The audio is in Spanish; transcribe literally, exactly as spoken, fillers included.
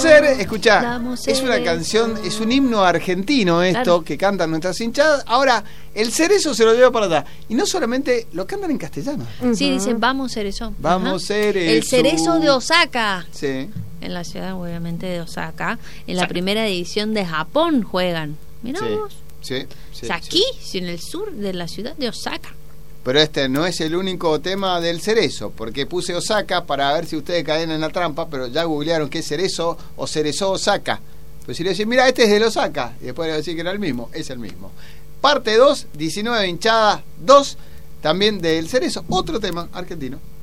ser, escuchá, Damos es una cerezo. canción, es un himno argentino esto, Claro. que cantan nuestras hinchadas. Ahora, el cerezo se lo lleva para atrás. Y no solamente, lo cantan en castellano. Sí, dicen vamos cerezo. Vamos, Ajá. cerezo. El cerezo de Osaka. Sí. En la ciudad, obviamente, de Osaka. En la primera división de Japón juegan. Mirá Sí, vos. sí, sí, O sea, sí. aquí, sí, en el sur de la ciudad de Osaka. Pero este no es el único tema del cerezo, porque puse Osaka para ver si ustedes caen en la trampa, pero ya googlearon qué es cerezo o cerezo Osaka. Pues si le decís, mira, este es del Osaka, y después le decís que era el mismo, es el mismo. Parte dos, diecinueve hinchadas, dos, también del cerezo, otro tema argentino.